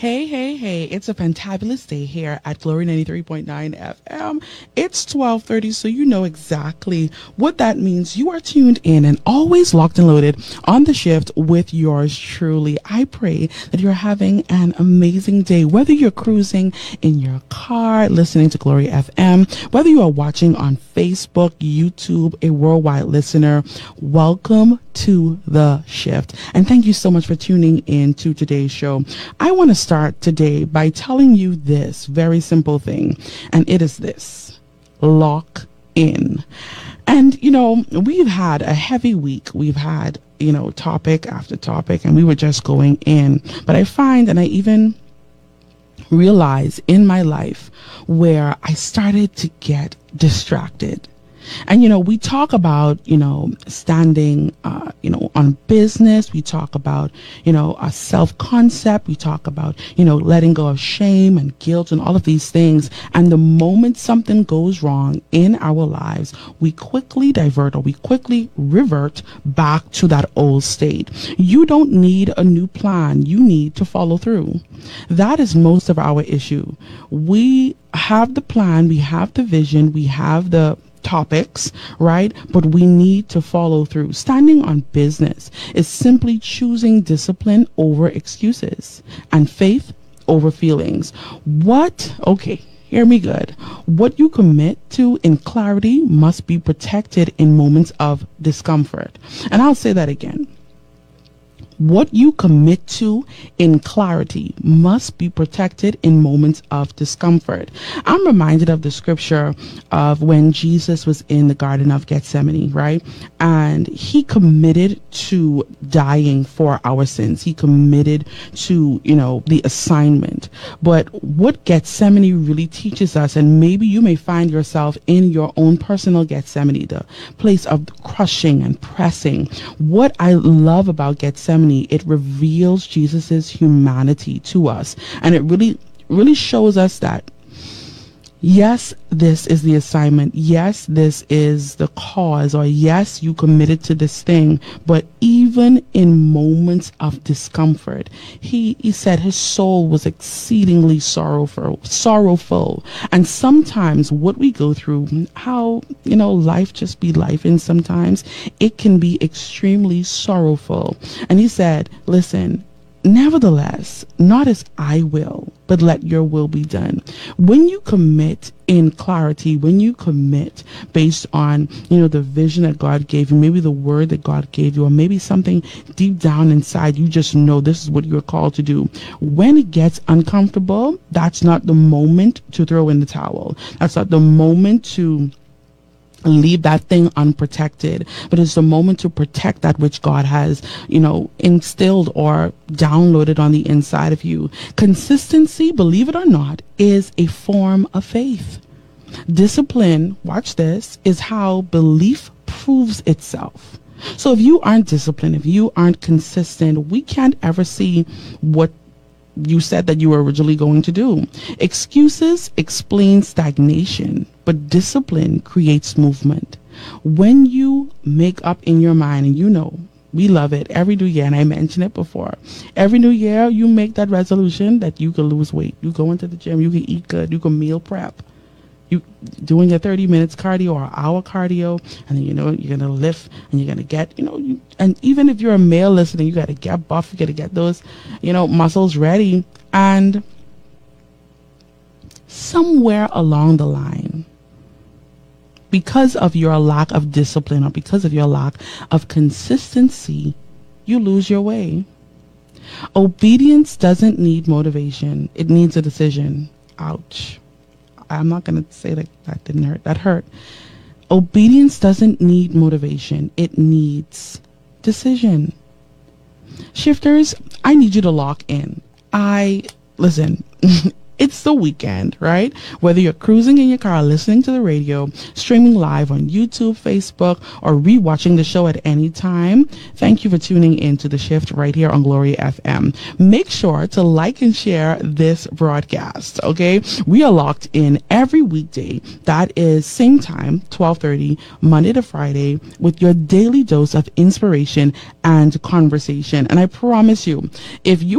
Hey, hey, hey, it's a fantabulous day here at Glory 93.9 FM. It's 12:30, so you know exactly what that means. You are tuned in and always locked and loaded on the shift with yours truly. I pray that you're having an amazing day, whether you're cruising in your car, listening to Glory FM, whether you are watching on Facebook, YouTube, a worldwide listener. Welcome to the shift. And thank you so much for tuning in to today's show. I want to start today by telling you this very simple thing, and it is this: lock in. And, we've had a heavy week. We've had, topic after topic, and we were just going in. But I find, and I even realize in my life where I started to get distracted. And, we talk about, standing, on business. We talk about, a self-concept. We talk about, letting go of shame and guilt and all of these things. And the moment something goes wrong in our lives, we quickly divert, or we quickly revert back to that old state. You don't need a new plan. You need to follow through. That is most of our issue. We have the plan. We have the vision. We have the topics, right? But we need to follow through. Standing on business is simply choosing discipline over excuses and faith over feelings. Hear me good. What you commit to in clarity must be protected in moments of discomfort. And I'll say that again. What you commit to in clarity must be protected in moments of discomfort. I'm reminded of the scripture of when Jesus was in the Garden of Gethsemane, right? And he committed to dying for our sins. He committed to, the assignment. But what Gethsemane really teaches us, and maybe you may find yourself in your own personal Gethsemane, the place of crushing and pressing. What I love about Gethsemane, it reveals Jesus's humanity to us, and it really shows us that yes, this is the assignment. Yes, this is the cause, or yes, you committed to this thing. But even in moments of discomfort, he said his soul was exceedingly sorrowful. And sometimes what we go through, how, life just be life, and sometimes it can be extremely sorrowful. And he said, listen, nevertheless, not as I will, but let your will be done. When you commit in clarity, when you commit based on, the vision that God gave you, maybe the word that God gave you, or maybe something deep down inside, you just know this is what you're called to do. When it gets uncomfortable, that's not the moment to throw in the towel. That's not the moment to leave that thing unprotected, but it's the moment to protect that which God has, instilled or downloaded on the inside of you. Consistency, believe it or not, is a form of faith. Discipline, watch this, is how belief proves itself. So if you aren't disciplined, if you aren't consistent, we can't ever see what you said that you were originally going to do. Excuses explain stagnation, but discipline creates movement. When you make up in your mind, and we love it every new year, and I mentioned it before, every new year you make that resolution that you can lose weight. You go into the gym, you can eat good, you can meal prep. You doing your 30 minutes cardio or hour cardio, and then you're gonna lift, and you're gonna get and even if you're a male listening, you gotta get buff, you gotta get those muscles ready. And somewhere along the line, because of your lack of discipline or because of your lack of consistency, you lose your way. Obedience doesn't need motivation, it needs a decision. Ouch. I'm not going to say that didn't hurt. That hurt. Obedience doesn't need motivation. It needs decision. Shifters, I need you to lock in. Listen, it's the weekend, right? Whether you're cruising in your car, listening to the radio, streaming live on YouTube, Facebook, or rewatching the show at any time, thank you for tuning in to The Shift right here on Glory FM. Make sure to like and share this broadcast, okay? We are locked in every weekday. That is same time, 12:30, Monday to Friday, with your daily dose of inspiration and conversation. And I promise you, if you